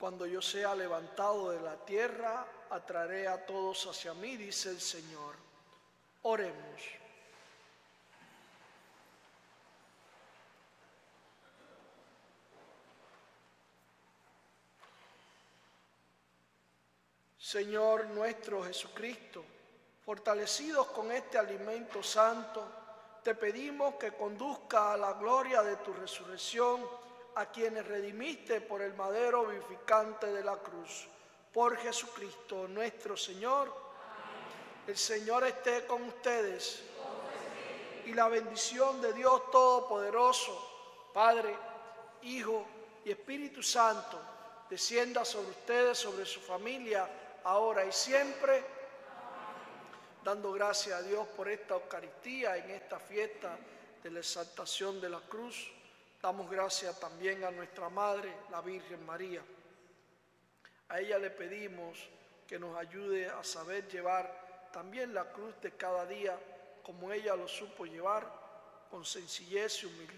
Cuando yo sea levantado de la tierra, atraeré a todos hacia mí, dice el Señor. Oremos. Señor nuestro Jesucristo, fortalecidos con este alimento santo, te pedimos que conduzca a la gloria de tu resurrección a quienes redimiste por el madero vivificante de la cruz. Por Jesucristo nuestro Señor. Amén. El Señor esté con ustedes. Y la bendición de Dios Todopoderoso, Padre, Hijo y Espíritu Santo, descienda sobre ustedes, sobre su familia, ahora y siempre, dando gracias a Dios por esta Eucaristía, en esta fiesta de la exaltación de la cruz. Damos gracias también a nuestra Madre, la Virgen María. A ella le pedimos que nos ayude a saber llevar también la cruz de cada día, como ella lo supo llevar, con sencillez y humildad.